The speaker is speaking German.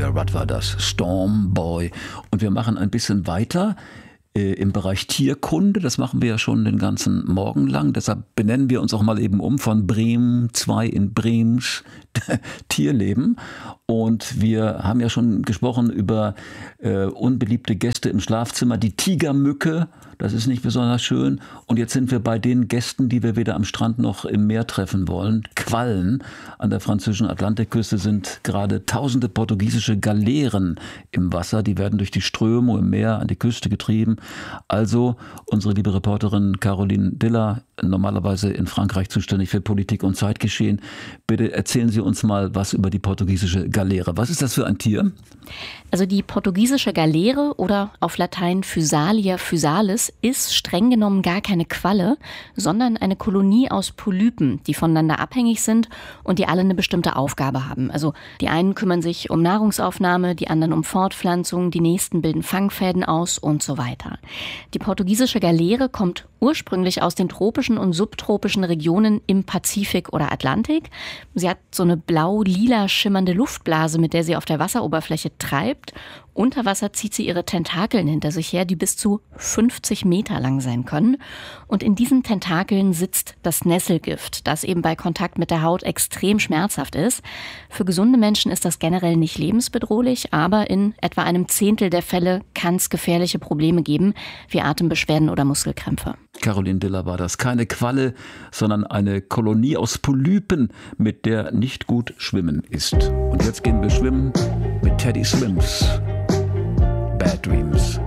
ja, was war das? Storm Boy. Und wir machen ein bisschen weiter im Bereich Tierkunde. Das machen wir ja schon den ganzen Morgen lang. Deshalb benennen wir uns auch mal eben um von Bremen 2 in Brems Tierleben. Und wir haben ja schon gesprochen über unbeliebte Gäste im Schlafzimmer, die Tigermücke. Das ist nicht besonders schön. Und jetzt sind wir bei den Gästen, die wir weder am Strand noch im Meer treffen wollen. Quallen. An der französischen Atlantikküste sind gerade tausende portugiesische Galeeren im Wasser. Die werden durch die Strömung im Meer an die Küste getrieben. Also unsere liebe Reporterin Caroline Diller, normalerweise in Frankreich zuständig für Politik und Zeitgeschehen. Bitte erzählen Sie uns mal was über die portugiesische Galeere. Was ist das für ein Tier? Also die portugiesische Galeere oder auf Latein Physalia physalis ist streng genommen gar keine Qualle, sondern eine Kolonie aus Polypen, die voneinander abhängig sind und die alle eine bestimmte Aufgabe haben. Also die einen kümmern sich um Nahrungsaufnahme, die anderen um Fortpflanzung, die nächsten bilden Fangfäden aus und so weiter. Die portugiesische Galeere kommt ursprünglich aus den tropischen und subtropischen Regionen im Pazifik oder Atlantik. Sie hat so eine blau-lila schimmernde Luftblase, mit der sie auf der Wasseroberfläche treibt. Unter Wasser zieht sie ihre Tentakeln hinter sich her, die bis zu 50 Meter lang sein können. Und in diesen Tentakeln sitzt das Nesselgift, das eben bei Kontakt mit der Haut extrem schmerzhaft ist. Für gesunde Menschen ist das generell nicht lebensbedrohlich, aber in etwa einem Zehntel der Fälle kann es gefährliche Probleme geben, wie Atembeschwerden oder Muskelkrämpfe. Caroline Diller war das. Keine Qualle, sondern eine Kolonie aus Polypen, mit der nicht gut schwimmen ist. Und jetzt gehen wir schwimmen mit Teddy Swims. Bad Dreams.